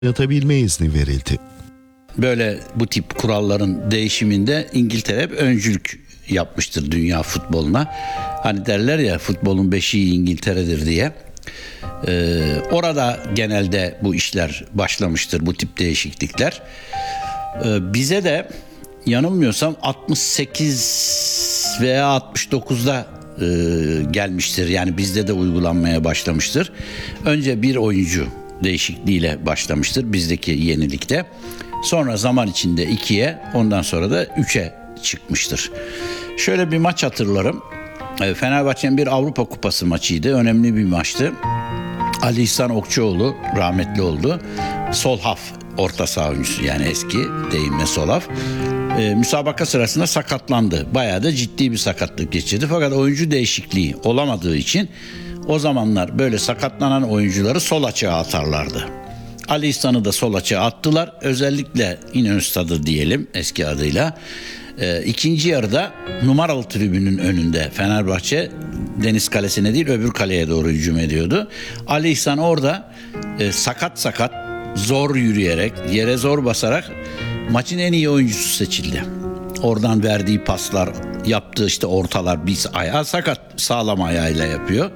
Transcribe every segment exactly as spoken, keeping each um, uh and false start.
oynatabilme izni verildi. Böyle bu tip kuralların değişiminde İngiltere hep öncülük yapmıştır dünya futboluna. Hani derler ya, futbolun beşiği İngiltere'dir diye. Ee, orada genelde bu işler başlamıştır, bu tip değişiklikler. Ee, bize de yanılmıyorsam altmış sekiz veya altmış dokuzda e, gelmiştir. Yani bizde de uygulanmaya başlamıştır. Önce bir oyuncu değişikliğiyle başlamıştır bizdeki yenilikte. Sonra zaman içinde ikiye, ondan sonra da üçe çıkmıştır. Şöyle bir maç hatırlarım. Fenerbahçe'nin bir Avrupa Kupası maçıydı. Önemli bir maçtı. Ali İhsan Okçuoğlu rahmetli oldu. Sol haf orta saha oyuncusu, yani eski deyimle sol haf. Ee, müsabaka sırasında sakatlandı. Bayağı da ciddi bir sakatlık geçirdi. Fakat oyuncu değişikliği olamadığı için o zamanlar böyle sakatlanan oyuncuları sol açığa atarlardı. Ali İhsan'ı da sol açığa attılar. Özellikle İnönü Stadı diyelim eski adıyla. E, ikinci yarıda numaralı tribünün önünde Fenerbahçe Deniz Kalesi'ne değil öbür kaleye doğru hücum ediyordu. Ali İhsan orada e, sakat sakat zor yürüyerek, yere zor basarak maçın en iyi oyuncusu seçildi. Oradan verdiği paslar, yaptığı işte ortalar, bir ayağı sakat, sağlam ayağıyla yapıyor.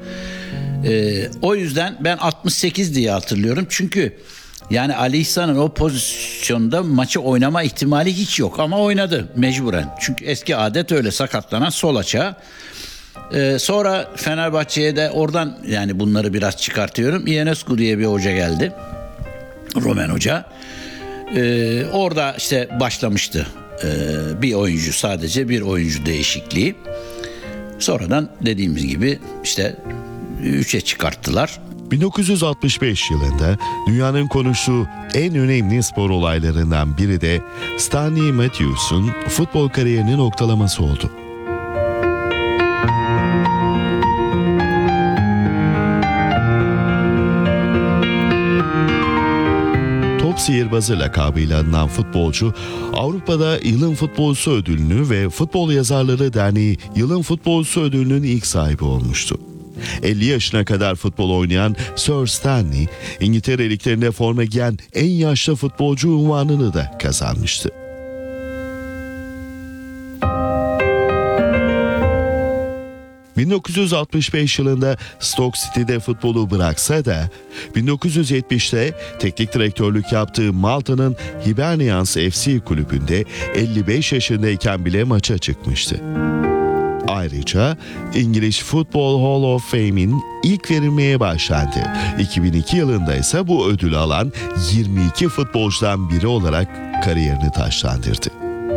E, o yüzden ben altmış sekiz diye hatırlıyorum. Çünkü yani Ali İhsan'ın o pozisyonda maçı oynama ihtimali hiç yok ama oynadı mecburen. Çünkü eski adet öyle, sakatlanan sol açığa. Ee, sonra Fenerbahçe'ye de oradan, yani bunları biraz çıkartıyorum. Ionescu diye bir hoca geldi. Romen hoca. Ee, orada işte başlamıştı ee, bir oyuncu, sadece bir oyuncu değişikliği. Sonradan dediğimiz gibi işte üçe çıkarttılar. bin dokuz yüz altmış beş yılında dünyanın konuştuğu en önemli spor olaylarından biri de Stanley Matthews'un futbol kariyerinin noktalaması oldu. Top sihirbazı lakabıyla anılan futbolcu, Avrupa'da Yılın Futbolcusu ödülünü ve Futbol Yazarları Derneği Yılın Futbolcusu ödülünün ilk sahibi olmuştu. elli yaşına kadar futbol oynayan Sir Stanley, İngiltere liglerinde forma giyen en yaşlı futbolcu unvanını da kazanmıştı. bin dokuz yüz altmış beş yılında Stoke City'de futbolu bıraksa da bin dokuz yüz yetmişte teknik direktörlük yaptığı Malta'nın Hibernians F C kulübünde elli beş yaşındayken bile maça çıkmıştı. Ayrıca İngiliz Football Hall of Fame'in ilk verilmeye başlandı. iki bin iki yılında ise bu ödülü alan yirmi iki futbolcudan biri olarak kariyerini taçlandırdı.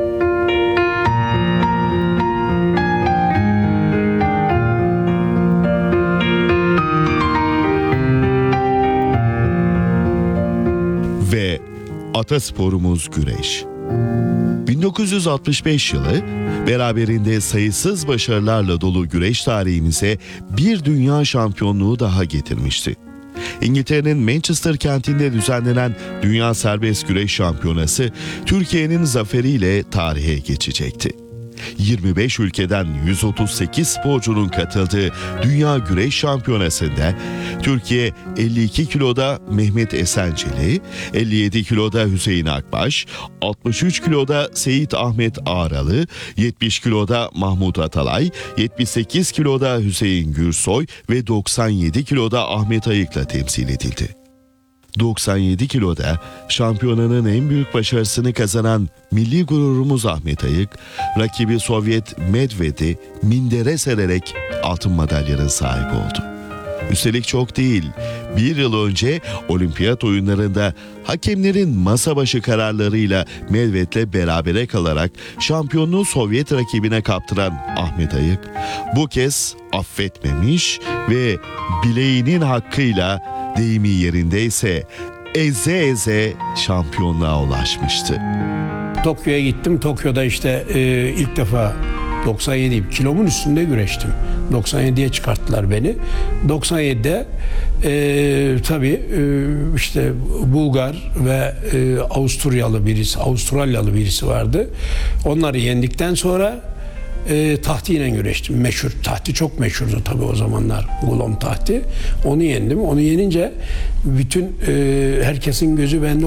Ve atasporumuz güreş. bin dokuz yüz altmış beş yılı beraberinde sayısız başarılarla dolu güreş tarihimize bir dünya şampiyonluğu daha getirmişti. İngiltere'nin Manchester kentinde düzenlenen Dünya Serbest Güreş Şampiyonası Türkiye'nin zaferiyle tarihe geçecekti. yirmi beş ülkeden yüz otuz sekiz sporcunun katıldığı Dünya Güreş Şampiyonası'nda Türkiye elli iki kiloda Mehmet Esenceli, elli yedi kiloda Hüseyin Akbaş, altmış üç kiloda Seyit Ahmet Ağralı, yetmiş kiloda Mahmut Atalay, yetmiş sekiz kiloda Hüseyin Gürsoy ve doksan yedi kiloda Ahmet Ayık'la temsil edildi. doksan yedi kiloda şampiyonanın en büyük başarısını kazanan milli gururumuz Ahmet Ayık, rakibi Sovyet Medved'i mindere sererek altın madalyanın sahibi oldu. Üstelik çok değil, bir yıl önce olimpiyat oyunlarında hakemlerin masa başı kararlarıyla Medved'le berabere kalarak şampiyonluğu Sovyet rakibine kaptıran Ahmet Ayık, bu kez affetmemiş ve bileğinin hakkıyla, deyimi yerindeyse eze eze şampiyonluğa ulaşmıştı. Tokyo'ya gittim. Tokyo'da işte e, ilk defa doksan yedi kilomun üstünde güreştim. doksan yediye çıkarttılar beni. doksan yedide e, tabii e, işte Bulgar ve e, Avusturyalı birisi, Avustralyalı birisi vardı. Onları yendikten sonra e, tahtiyle güreştim. Meşhur. Tahti çok meşhurdu tabii o zamanlar. Gulom tahti. Onu yendim. Onu yenince bütün e, herkesin gözü bende